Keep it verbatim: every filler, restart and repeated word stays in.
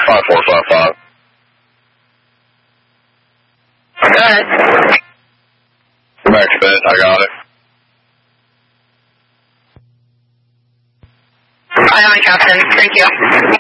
five four five five. Go ahead. Max Bennett, I got it. I on Captain. Thank you.